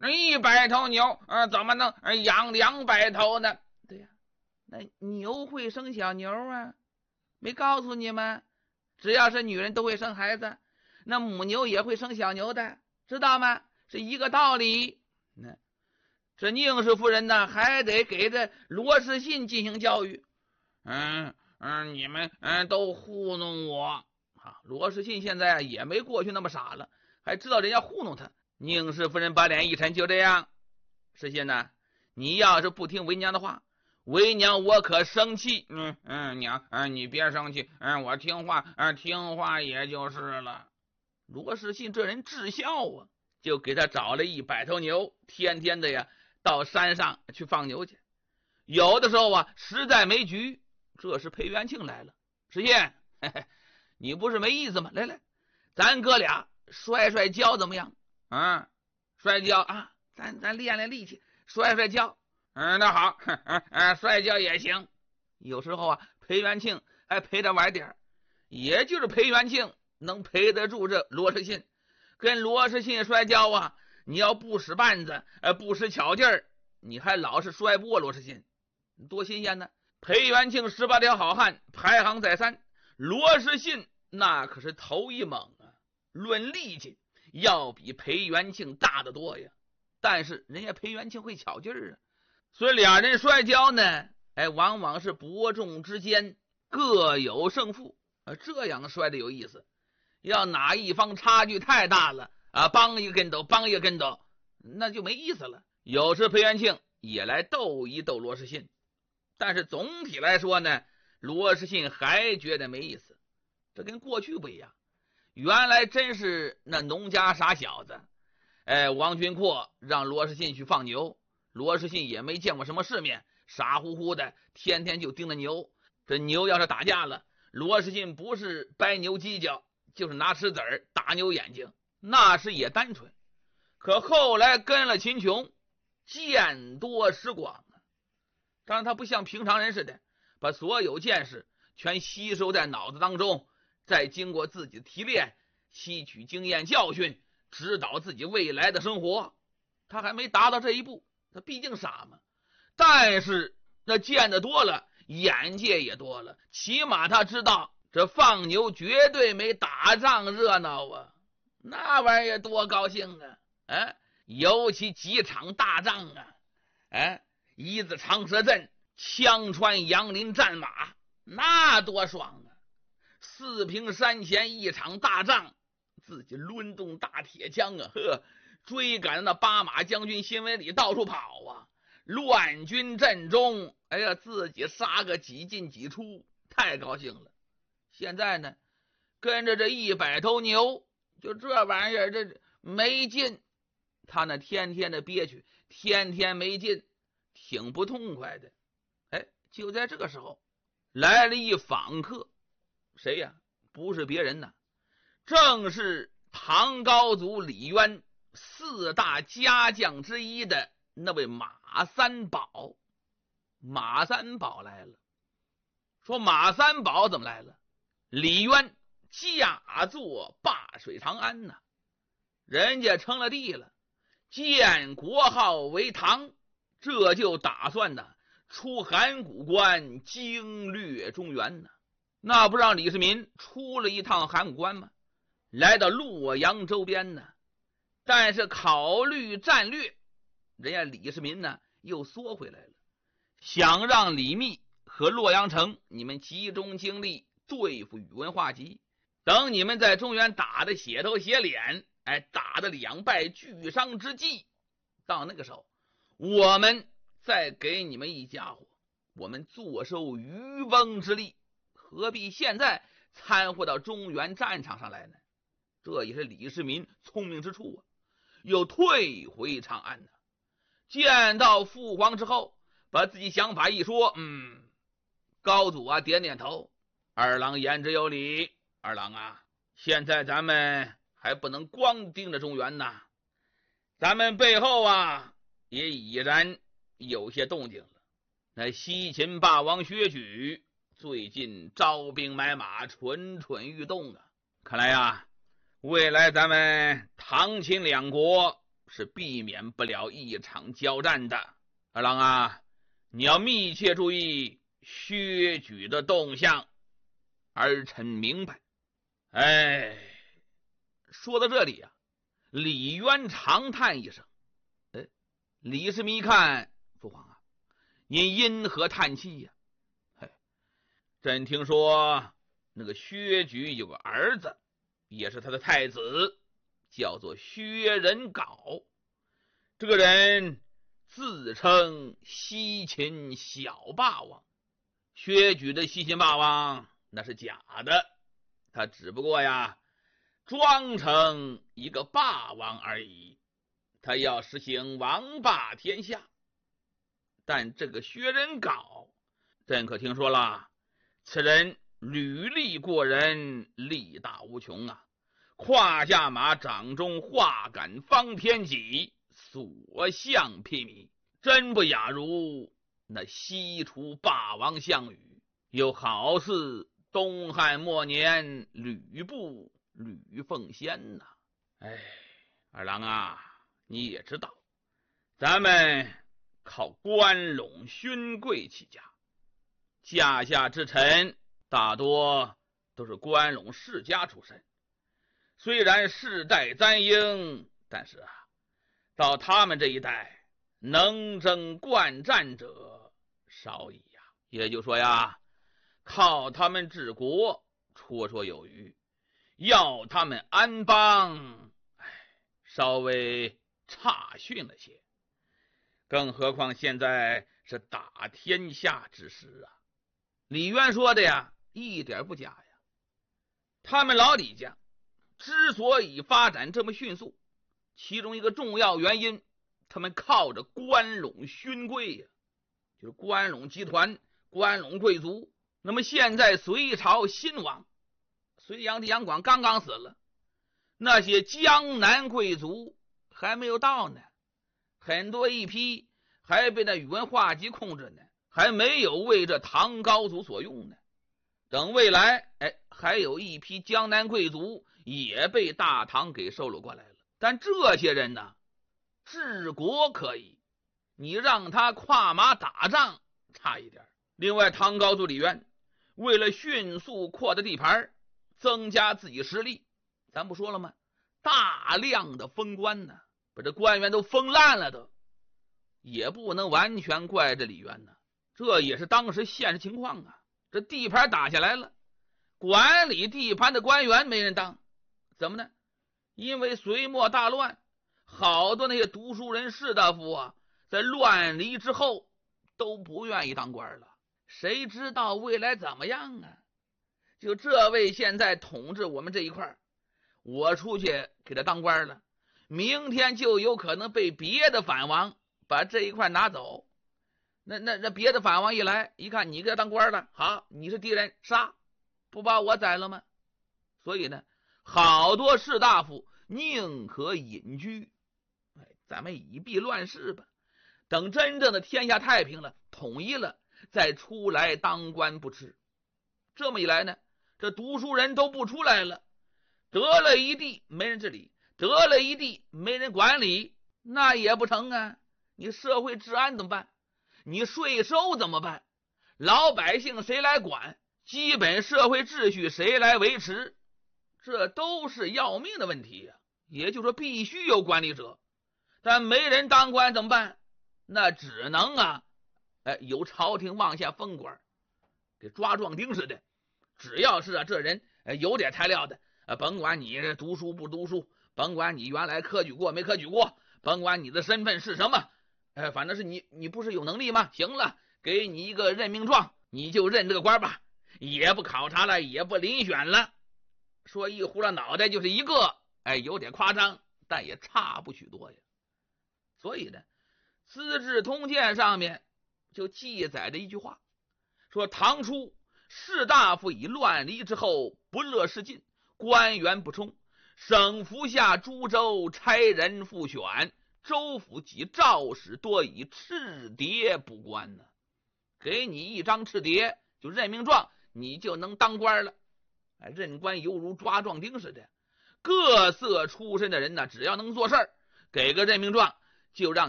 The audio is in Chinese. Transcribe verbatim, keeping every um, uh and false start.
一百头牛，呃，怎么能养两百头呢？对呀，那牛会生小牛啊，没告诉你们，只要是女人都会生孩子，那母牛也会生小牛的，知道吗？是一个道理。那这宁氏夫人呢，还得给这罗士信进行教育。嗯嗯，你们嗯都糊弄我啊！罗士信现在也没过去那么傻了，还知道人家糊弄他。宁氏夫人把脸一沉，就这样。士信呢，你要是不听为娘的话，为娘我可生气。嗯嗯，娘，嗯你别生气，嗯我听话，嗯听话也就是了。罗士信这人至孝啊，就给他找了一百头牛，天天的呀到山上去放牛去。有的时候啊，实在没局，这时裴元庆来了。士信，嘿嘿，你不是没意思吗？来来，咱哥俩摔摔跤怎么样？啊，摔跤啊，咱咱练练力气，摔摔跤。嗯，那好，嗯嗯，摔跤也行。有时候啊，裴元庆还陪着玩点，也就是裴元庆能陪得住这罗士信。跟罗士信摔跤啊，你要不使绊子，呃，不使巧劲儿，你还老是摔不过罗士信，多新鲜呢！裴元庆十八条好汉排行在三，罗士信那可是头一猛啊，论力气要比裴元庆大得多呀。但是人家裴元庆会巧劲儿啊，所以俩人摔跤呢，哎，往往是伯仲之间，各有胜负啊，这样摔的有意思。要哪一方差距太大了啊，帮一个跟斗，帮一个跟斗，那就没意思了。有时裴元庆也来斗一斗罗士信，但是总体来说呢，罗士信还觉得没意思。这跟过去不一样，原来真是那农家傻小子，哎，王君阔让罗士信去放牛，罗士信也没见过什么世面，傻乎乎的天天就盯着牛。这牛要是打架了，罗士信不是掰牛犄角，就是拿石子儿打牛眼睛，那时也单纯。可后来跟了秦琼，见多识广啊，当然他不像平常人似的把所有见识全吸收在脑子当中，再经过自己的提炼，吸取经验教训，指导自己未来的生活。他还没达到这一步，他毕竟傻嘛。但是那见得多了，眼界也多了，起码他知道这放牛绝对没打仗热闹啊，那玩意儿多高兴啊！哎，尤其几场大仗啊，哎，一字长蛇阵，枪穿杨林战马，那多爽啊！四平山前一场大仗，自己抡动大铁枪啊，呵，追赶那八马将军新闻里到处跑啊，乱军阵中，哎呀，自己杀个几进几出，太高兴了。现在呢，跟着这一百头牛，就这玩意儿，这没劲。他那天天的憋屈，天天没劲，挺不痛快的。哎，就在这个时候，来了一访客，谁呀？不是别人呐，正是唐高祖李渊四大家将之一的那位马三宝。马三宝来了。说马三宝怎么来了？李渊驾坐灞水长安呐、啊，人家称了帝了，建国号为唐，这就打算呢出函谷关，经略中原呢。那不让李世民出了一趟函谷关吗？来到洛阳周边呢，但是考虑战略，人家李世民呢又缩回来了，想让李密和洛阳城你们集中精力对付宇文化及，等你们在中原打得血头血脸，哎，打得两败俱伤之际，到那个时候我们再给你们一家伙，我们坐收渔翁之利，何必现在掺和到中原战场上来呢？这也是李世民聪明之处啊。又退回长安呢，见到父皇之后，把自己想法一说，嗯，高祖啊点点头，二郎言之有理。二郎啊，现在咱们还不能光盯着中原呐，咱们背后啊也已然有些动静了。那西秦霸王薛举最近招兵买马，蠢蠢欲动啊，看来呀，未来咱们唐秦两国是避免不了一场交战的。二郎啊，你要密切注意薛举的动向。儿臣明白。哎，说到这里啊，李渊长叹一声。哎，李世民一看，父皇啊，您因何叹气呀？嘿，朕听说那个薛举有个儿子，也是他的太子，叫做薛仁杲。这个人自称西秦小霸王。薛举的西秦霸王那是假的，他只不过呀装成一个霸王而已，他要实行王霸天下。但这个薛仁杲，朕可听说了，此人履历过人，力大无穷啊！胯下马，掌中画杆方天戟，所向披靡，真不亚如那西楚霸王项羽，又好似东汉末年吕布吕奉先呐、啊。哎，二郎啊，你也知道，咱们靠关陇勋贵起家，家下之臣大多都是关陇世家出身，虽然世代簪缨，但是啊，到他们这一代能征惯战者少矣呀。也就是说呀，靠他们治国绰绰有余，要他们安邦，哎，稍微差逊了些。更何况现在是打天下之时啊！李渊说的呀，一点不假呀。他们老李家之所以发展这么迅速，其中一个重要原因，他们靠着关陇勋贵呀，就是关陇集团、关陇贵族。那么现在隋朝新王隋炀帝杨广刚刚死了，那些江南贵族还没有到呢，很多一批还被那宇文化及控制呢，还没有为这唐高祖所用呢。等未来，哎，还有一批江南贵族也被大唐给收拢过来了。但这些人呢，治国可以，你让他跨马打仗差一点。另外，唐高祖李渊为了迅速扩大地盘，增加自己实力，咱不说了吗？大量的封官呢，把这官员都封烂了都，也不能完全怪这李渊呢，这也是当时现实情况啊。这地盘打下来了，管理地盘的官员没人当，怎么呢？因为隋末大乱，好多那些读书人士大夫啊，在乱离之后都不愿意当官了。谁知道未来怎么样啊？就这位现在统治我们这一块，我出去给他当官了，明天就有可能被别的反王把这一块拿走。那那那别的反王一来，一看你给他当官了，好，你是敌人，杀，不把我宰了吗？所以呢，好多士大夫宁可隐居，哎，咱们以避乱世吧。等真正的天下太平了，统一了，再出来当官不迟。这么一来呢，这读书人都不出来了，得了一地没人治理，得了一地没人管理，那也不成啊！你社会治安怎么办？你税收怎么办？老百姓谁来管？基本社会秩序谁来维持？这都是要命的问题呀、啊！也就是说，必须有管理者，但没人当官怎么办？那只能啊，哎，由朝廷往下封官，给抓壮丁似的。只要是啊，这人呃有点材料的，呃，甭管你读书不读书，甭管你原来科举过没科举过，甭管你的身份是什么，呃，反正是你，你不是有能力吗？行了，给你一个任命状，你就任这个官吧，也不考察了，也不遴选了。说一糊了脑袋就是一个，哎，有点夸张，但也差不许多呀。所以呢，《资治通鉴》上面就记载着一句话，说唐初士大夫以乱离之后，不乐事尽，官员不充，省府下诸州差人复选，州府及诏使多以赤牒补官呢。给你一张赤牒，就任命状，你就能当官了。哎，任官犹如抓壮丁似的，各色出身的人呢，只要能做事儿， 给个任命状，就让